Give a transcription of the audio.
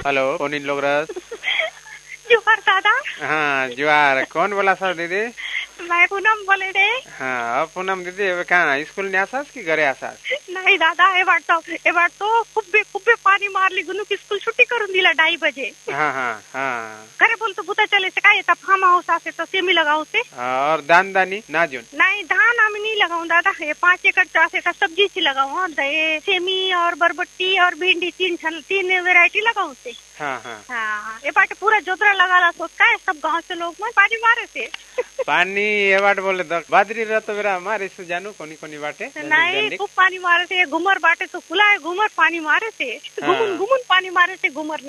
Hello Kaun in लोग रस? जुहार दादा। हाँ जुआर, कौन बोला सर दीदी? मैं पूनम बोले रे। हाँ पूनम दीदी एबे कहाँ स्कूल ने आसास की घरे आसास? नहीं दादा एबार तो खुब्बे खुब्बे पानी मारली गुनु की स्कूल छुट्टी करून दिला 2:30 बजे। हाँ हाँ हाँ। घरे बोल तो बुता चले से काय फार्म हाउस आसे तो सेमी लगाऊ से। और दान दानी नाजुन? नहीं धान हम नहीं लगाऊ दादा, ये 5 एकड़ चासे का सब्जी सी लगाऊ और सेमी और बरबट्टी और भिंडी 3 वेरायटी लगाऊ से। हाँ हाँ हाँ ये बाटे पूरा जोतरा लगाला सोच का है, सब गांव से लोग में पानी मारे से। पानी ये बाट बोले तो बादरी रह तो मेरा हमारे से जानू कोनी कोनी बाटे नहीं खूब पानी मारे से, घुमर बाटे तो खुला है घुमर पानी मारे से, घुमुन पानी मारे से घुमर